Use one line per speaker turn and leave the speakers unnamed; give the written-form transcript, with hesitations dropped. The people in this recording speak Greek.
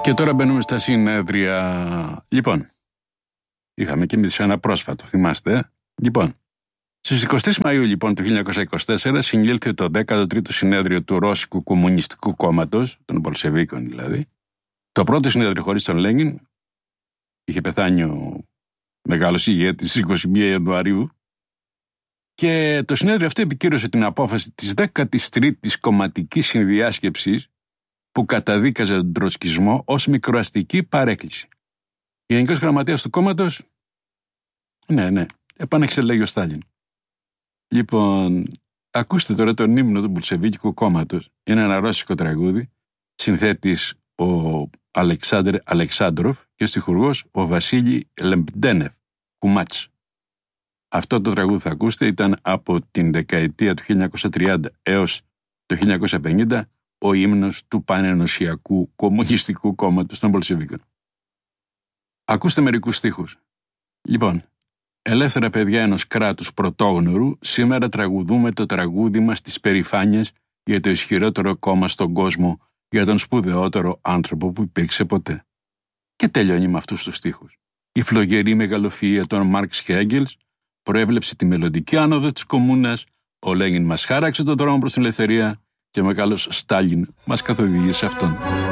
Και τώρα μπαίνουμε στα συνέδρια. Λοιπόν, είχαμε και εμείς ένα πρόσφατο, θυμάστε. Λοιπόν, στις 23 Μαΐου λοιπόν του 1924 συνήλθε το 13ο συνέδριο του Ρώσικου Κομμουνιστικού Κόμματος, των Μπολσεβίκων δηλαδή. Το πρώτο συνέδριο χωρίς τον Λέγκιν. Είχε πεθάνει ο μεγάλος ηγέτης στις 21 Ιανουαρίου. Και το συνέδριο αυτό επικύρωσε την απόφαση της 13ης κομματικής συνδιάσκεψης που καταδίκαζε τον τροτσκισμό ως μικροαστική παρέκκληση. Ο Γενικός Γραμματέας του κόμματος, ναι, επανεξελέγει ο Στάλιν. Λοιπόν, ακούστε τώρα τον ύμνο του Μπολσεβίκικου κόμματος. Είναι ένα ρώσικο τραγούδι, συνθέτης ο Αλεξάνδρ Αλεξάντροφ και στιχουργός ο Βασίλη Λεμπντένεφ Κουμάτς. Αυτό το τραγούδι θα ακούσετε ήταν από την δεκαετία του 1930 έως το 1950 ο ύμνος του Πανενωσιακού Κομμουνιστικού Κόμματος των Μπολσεβίκων. Ακούστε μερικούς στίχους. Λοιπόν, ελεύθερα παιδιά ενός κράτους πρωτόγνωρου, σήμερα τραγουδούμε το τραγούδι μας της περηφάνειας για το ισχυρότερο κόμμα στον κόσμο, για τον σπουδαιότερο άνθρωπο που υπήρξε ποτέ. Και τελειώνει με αυτούς τους στίχους. Η φλογερή μεγαλοφυΐα των Μάρξ και Έγγελς προέβλεψε τη μελλοντική άνοδο της κομμούνας, ο Λέγκιν μας χάραξε τον δρόμο προς την ελευθερία και ο μεγάλος Στάλιν μας καθοδηγεί σε αυτόν.